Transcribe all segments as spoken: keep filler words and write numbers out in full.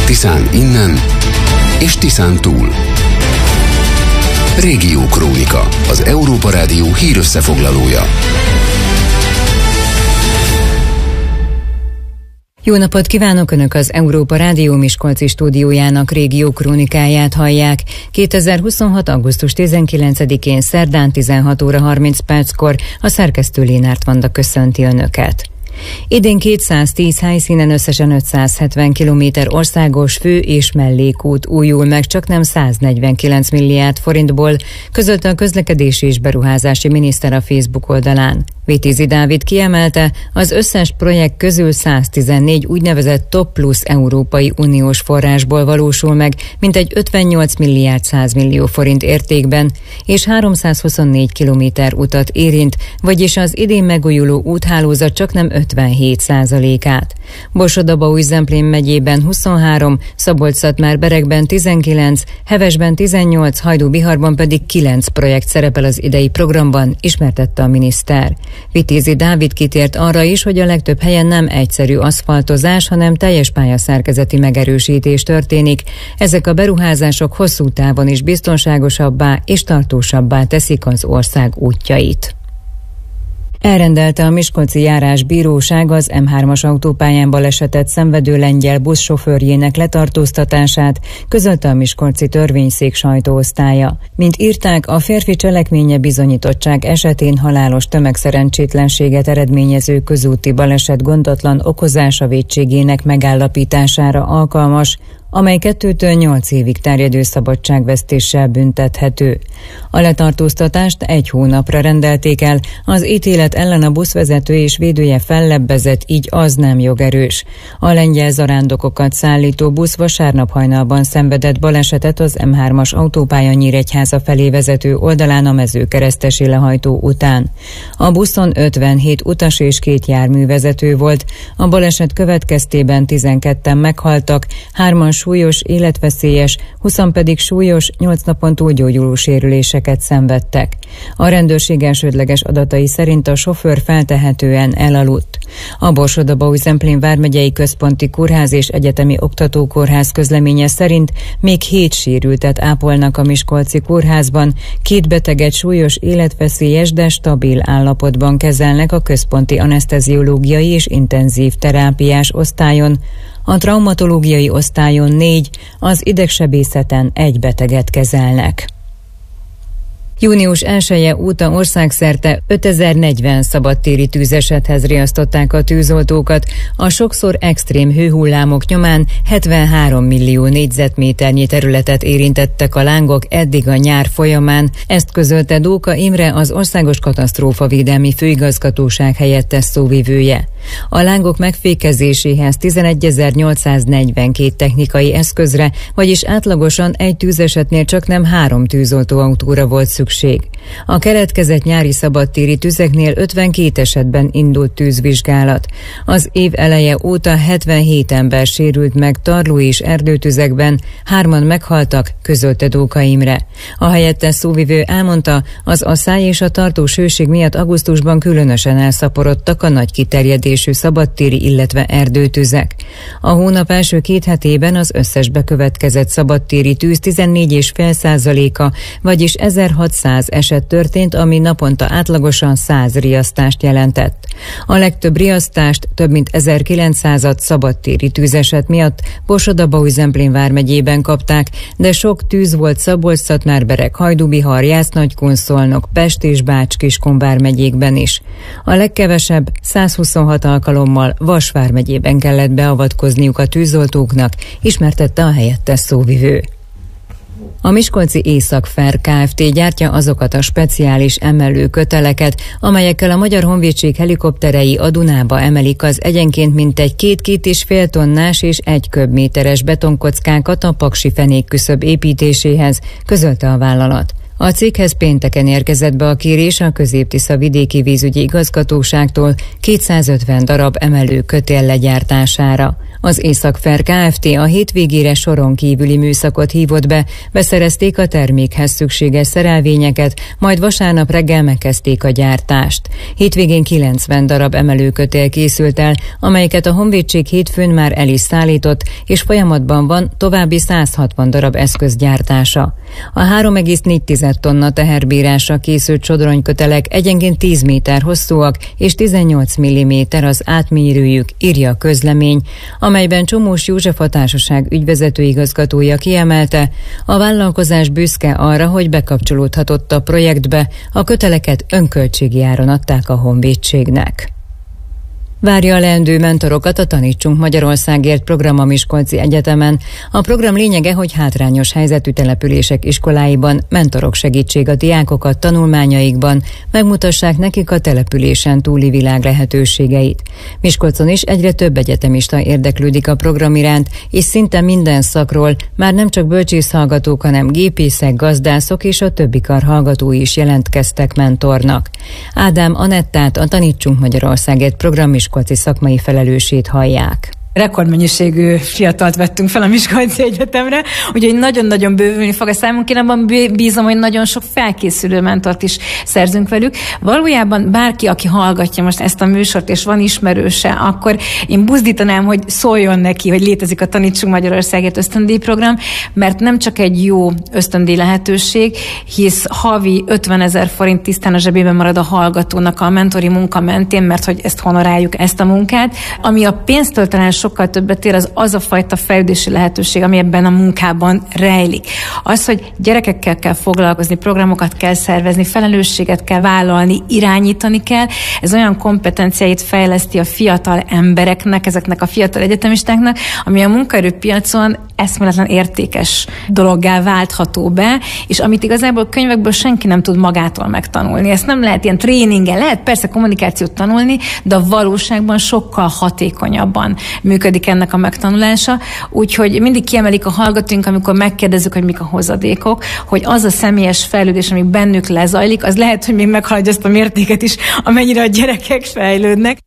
Tiszán innen és Tiszán túl. Régiókrónika, az Európa Rádió hírösszefoglalója. Jó napot kívánok! Önök az Európa Rádió Miskolci stúdiójának régiókrónikáját hallják. kétezer-huszonhat. augusztus tizenkilencedikén szerdán tizenhat óra harminc perckor a szerkesztő Lénárt Vanda köszönti Önöket. Idén kétszáztíz helyszínen összesen ötszázhetven kilométer országos fő- és mellékút újul meg csaknem száznegyvenkilenc milliárd forintból, közölte a közlekedési és beruházási miniszter a Facebook oldalán. Vitézi Dávid kiemelte, az összes projekt közül száztizennégy úgynevezett Top Plus Európai Uniós forrásból valósul meg, mintegy ötvennyolc milliárd száz millió forint értékben, és háromszázhuszonnégy kilométer utat érint, vagyis az idén megújuló úthálózat csaknem ötvenhét százalékát. Borsod-Abaúj-Zemplén megyében huszonhárom, Szabolcs-Szatmár-Berekben tizenkilenc, Hevesben tizennyolc, Hajdú-Biharban pedig kilenc projekt szerepel az idei programban, ismertette a miniszter. Vitézi Dávid kitért arra is, hogy a legtöbb helyen nem egyszerű aszfaltozás, hanem teljes pályaszerkezeti megerősítés történik. Ezek a beruházások hosszú távon is biztonságosabbá és tartósabbá teszik az ország útjait. Elrendelte a Miskolci Járásbíróság az em hármas autópályán balesetet szenvedő lengyel buszsofőrjének letartóztatását, közölte a miskolci törvényszék sajtóosztálya. Mint írták, a férfi cselekménye bizonyítottság esetén halálos tömegszerencsétlenséget eredményező közúti baleset gondatlan okozása vétségének megállapítására alkalmas, amely kettőtől nyolc évig terjedő szabadságvesztéssel büntethető. A letartóztatást egy hónapra rendelték el, az ítélet ellen a buszvezető és védője fellebbezett, így az nem jogerős. A lengyel zarándokokat szállító busz vasárnap hajnalban szenvedett balesetet az em hármas autópálya Nyíregyháza felé vezető oldalán a Mezőkeresztesi lehajtó után. A buszon ötvenhét utas és két járművezető volt. A baleset következtében tizenketten meghaltak, hárman súlyos, életveszélyes, húszan pedig súlyos, nyolc napon túl gyógyuló sérüléseket szenvedtek. A rendőrség elsődleges adatai szerint a sofőr feltehetően elaludt. A Borsod-Abaúj-Zemplén vármegyei központi kórház és egyetemi oktatókórház közleménye szerint még hét sérültet ápolnak a miskolci kórházban, két beteget súlyos, életveszélyes, de stabil állapotban kezelnek a központi aneszteziológiai és intenzív terápiás osztályon, a traumatológiai osztályon négy, az idegsebészeten egy beteget kezelnek. június elseje óta országszerte ötezernegyven szabadtéri tűzesethez riasztották a tűzoltókat, a sokszor extrém hőhullámok nyomán hetvenhárom millió négyzetméternyi területet érintettek a lángok eddig a nyár folyamán, ezt közölte Dóka Imre, az Országos Katasztrófavédelmi Főigazgatóság helyettes szóvivője. A lángok megfékezéséhez tizenegyezer-nyolcszáznegyvenkét technikai eszközre, vagyis átlagosan egy tűzesetnél csaknem három tűzoltóautóra volt szükség. A keletkezett nyári szabadtéri tüzeknél ötvenkét esetben indult tűzvizsgálat. Az év eleje óta hetvenhét ember sérült meg tarló és erdőtüzekben, hárman meghaltak, közölte Dóka Imre. A helyettes szóvivő elmondta, az asszály és a tartós hőség miatt augusztusban különösen elszaporodtak a nagy kiterjedésű szabadtéri, illetve erdőtüzek. A hónap első két hetében az összes bekövetkezett szabadtéri tűz tizennégy egész öt százaléka, vagyis ezerhatszáz eset történt, ami naponta átlagosan száz riasztást jelentett. A legtöbb riasztást, több mint ezerkilencszázat szabadtéri tűzeset miatt Borsod-Abaúj-Zemplén vármegyében kapták, de sok tűz volt Szabolcs-Szatmár-Berek, Hajdú-Bihar, Jász-Nagykun-Szolnok, Pest és Bács-Kiskun vármegyékben is. A legkevesebb százhuszonhat alkalommal Vas vármegyében kellett beavatkozniuk a tűzoltóknak, ismertette a helyettes szóvivő. A Miskolci Észak-Fer Kft. Gyártja azokat a speciális emelő köteleket, amelyekkel a Magyar Honvédség helikopterei a Dunába emelik az egyenként mintegy két-két és fél tonnás és egy köbméteres betonkockákat a paksi fenékküszöb építéséhez, közölte a vállalat. A céghez pénteken érkezett be a kérés a Közép-Tisza vidéki vízügyi igazgatóságtól kétszázötven darab emelő kötél legyártására. Az Észak-Fair Kft. A hétvégére soron kívüli műszakot hívott be, beszerezték a termékhez szükséges szerelvényeket, majd vasárnap reggel megkezdték a gyártást. Hétvégén kilencven darab emelőkötél készült el, amelyeket a Honvédség hétfőn már el is szállított, és folyamatban van további száz hatvan darab eszköz gyártása. A három egész négy tonna teherbírásra készült sodronykötelek egyenként tíz méter hosszúak és tizennyolc milliméter az átmérőjük, írja a közlemény, amelyben Csomós József a társaság ügyvezető igazgatója kiemelte, a vállalkozás büszke arra, hogy bekapcsolódhatott a projektbe, a köteleket önköltségi áron adták a Honvédségnek. Várja a leendő mentorokat a Tanítsunk Magyarországért program a Miskolci Egyetemen. A program lényege, hogy hátrányos helyzetű települések iskoláiban mentorok segítség a diákokat tanulmányaikban, megmutassák nekik a településen túli világ lehetőségeit. Miskolcon is egyre több egyetemista érdeklődik a program iránt, és szinte minden szakról, már nem csak bölcsészhallgatók, hanem gépészek, gazdászok és a többi kar hallgatói is jelentkeztek mentornak. Ádám Anettát, a Tanítsunk Magyarországért program miskolci szakmai felelősét hallják. Rekordmennyiségű fiatalt vettünk fel a Miskolci Egyetemre, úgyhogy nagyon-nagyon bővülni fog a számunk. Én abban bízom, hogy nagyon sok felkészülő mentort is szerzünk velük. Valójában bárki, aki hallgatja most ezt a műsort, és van ismerőse, akkor én buzdítanám, hogy szóljon neki, hogy létezik a Tanítsunk Magyarországért ösztöndíjprogram, mert nem csak egy jó ösztöndíj lehetőség, hisz havi ötvenezer forint tisztán a zsebében marad a hallgatónak a mentori munka mentén, mert hogy ezt honoráljuk, ezt a munkát. Ami a pénztől talán sokkal többet ér, az az a fajta fejlődési lehetőség, ami ebben a munkában rejlik. Az, hogy gyerekekkel kell foglalkozni, programokat kell szervezni, felelősséget kell vállalni, irányítani kell, ez olyan kompetenciáit fejleszti a fiatal embereknek, ezeknek a fiatal egyetemistáknak, ami a munkaerőpiacon eszméletlen értékes dologgá váltható be, és amit igazából könyvekből senki nem tud magától megtanulni. Ezt nem lehet ilyen tréningen, lehet persze kommunikációt tanulni, de a valóságban sokkal hatékonyabban működik ennek a megtanulása. Úgyhogy mindig kiemelik a hallgatóink, amikor megkérdezzük, hogy mik a hozadékok, hogy az a személyes fejlődés, ami bennük lezajlik, az lehet, hogy még meghaladja azt a mértéket is, amennyire a gyerekek fejlődnek.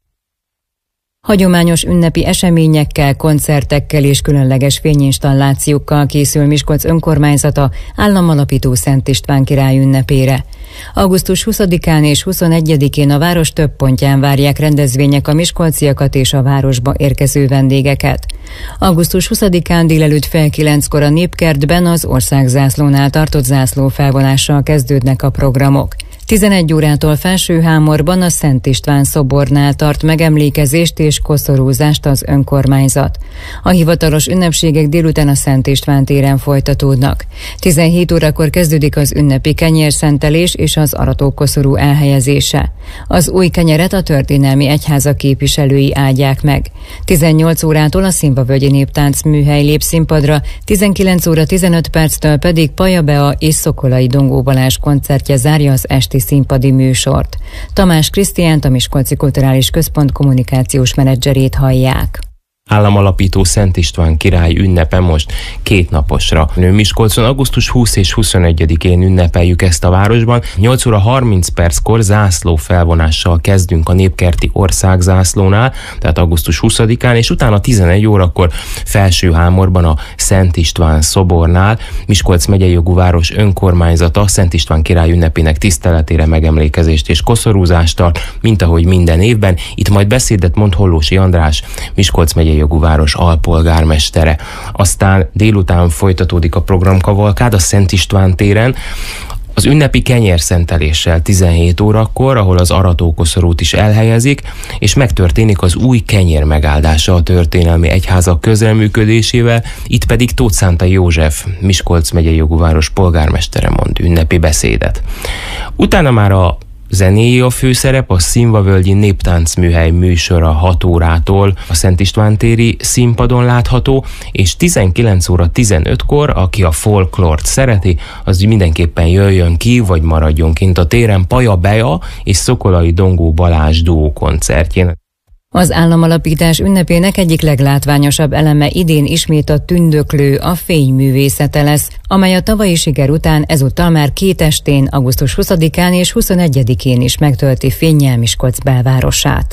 Hagyományos ünnepi eseményekkel, koncertekkel és különleges fényinstallációkkal készül Miskolc önkormányzata államalapító Szent István király ünnepére. augusztus huszadikán és huszonegyedikén a város több pontján várják rendezvények a miskolciakat és a városba érkező vendégeket. augusztus huszadikán délelőtt fél kilenckor a Népkertben az országzászlónál tartott zászlófelvonással kezdődnek a programok. tizenegy órától Felsőhámorban a Szent István szobornál tart megemlékezést és koszorúzást az önkormányzat. A hivatalos ünnepségek délután a Szent István téren folytatódnak. tizenhét órakor kezdődik az ünnepi kenyérszentelés és az aratókoszorú elhelyezése. Az új kenyeret a történelmi egyháza képviselői áldják meg. tizennyolc órától a Színvavölgyi Néptánc műhely lép színpadra, tizenkilenc óra tizenöt perctől pedig Paja Bea és Szokolai Dongó Balázs koncertje zárja az esti színpadi műsort. Tamás Krisztiánt, a Miskolci Kulturális Központ kommunikációs menedzserét hallják. Államalapító Szent István király ünnepe most két naposra nő Miskolcon. augusztus huszadikán és huszonegyedikén ünnepeljük ezt a városban. nyolc óra harminc perckor zászló felvonással kezdünk a Népkerti országzászlónál, tehát augusztus huszadikán, és utána tizenegy órakor Felsőhámorban a Szent István szobornál Miskolc megyei jogú város önkormányzata Szent István király ünnepének tiszteletére megemlékezést és koszorúzást tart, mint ahogy minden évben. Itt majd beszédet mond Hollósi András, Miskolc megyei jogú város alpolgármestere. Aztán délután folytatódik a programkavalkád a Szent István téren, az ünnepi kenyérszenteléssel tizenhét órakor, ahol az aratókoszorút is elhelyezik, és megtörténik az új kenyér megáldása a történelmi egyházak közreműködésével, itt pedig Tóth Szántai József, Miskolc megyei jogú város polgármestere mond ünnepi beszédet. Utána már a zenéi a főszerep, a Színvavölgyi Néptánc műhely műsora hat órától a Szent István téri színpadon látható, és tizenkilenc óra tizenötkor, aki a folklort szereti, az mindenképpen jöjjön ki, vagy maradjon kint a téren Paja Bea és Szokolai Dongó Balázs duó koncertjén. Az államalapítás ünnepének egyik leglátványosabb eleme idén ismét a tündöklő, a fényművészete lesz, amely a tavalyi siker után ezúttal már két estén, augusztus huszadikán és huszonegyedikén is megtölti fénnyel Miskolc belvárosát.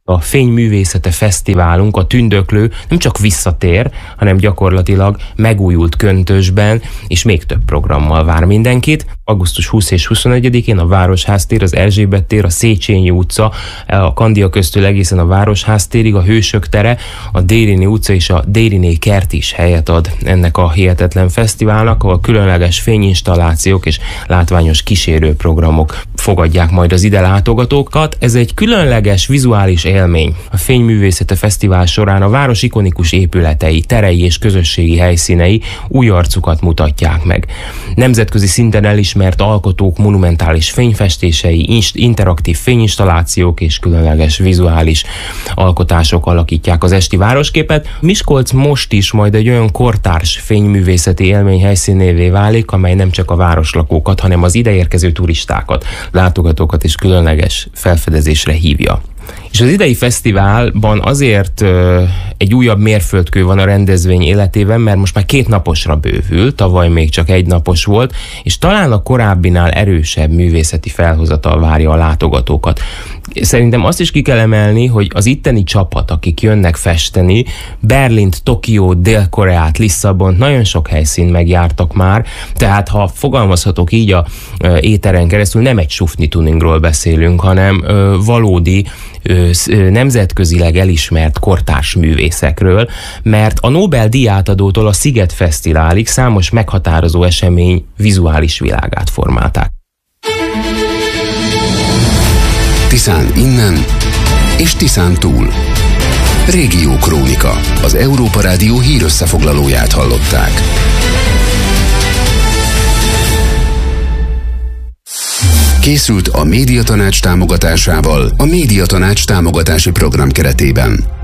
A Fényművészete Fesztiválunk, a Tündöklő nem csak visszatér, hanem gyakorlatilag megújult köntösben, és még több programmal vár mindenkit. augusztus huszadikán és huszonegyedikén a Városház tér, az Erzsébet tér, a Széchenyi utca, a Kandia köztől egészen a Városház térig, a Hősök tere, a Dériné utca és a Dériné kert is helyet ad ennek a hihetetlen fesztiválnak, ahol különleges fényinstallációk és látványos kísérőprogramok fogadják majd az ide látogatókat. Ez egy különleges vizuális élmény. A Fényművészete Fesztivál során a város ikonikus épületei, terei és közösségi helyszínei új arcukat mutatják meg. Nemzetközi szinten elismert alkotók monumentális fényfestései, interaktív fényinstallációk és különleges vizuális alkotások alakítják az esti városképet. Miskolc most is majd egy olyan kortárs fényművészeti élmény helyszínévé válik, amely nem csak a városlakókat, hanem az ideérkező turistákat, látogatókat is különleges felfedezésre hívja. És az idei fesztiválban azért ö, egy újabb mérföldkő van a rendezvény életében, mert most már két naposra bővül, tavaly még csak egy napos volt, és talán a korábbinál erősebb művészeti felhozatal várja a látogatókat. Szerintem azt is ki kell emelni, hogy az itteni csapat, akik jönnek festeni, Berlint, Tokiót, Dél-Koreát, Lisszabont, nagyon sok helyszínt megjártak már, tehát ha fogalmazhatok így a ö, éteren keresztül, nem egy sufni tuningról beszélünk, hanem ö, valódi ö, ö, nemzetközileg elismert kortárs művészekről, mert a Nobel-díj átadótól a Sziget Fesztiválig számos meghatározó esemény vizuális világát formálták. Tiszán innen és Tiszán túl. Régiókrónika, az Európa Rádió hírösszefoglalóját hallották. Készült a Médiatanács támogatásával a Médiatanács támogatási program keretében.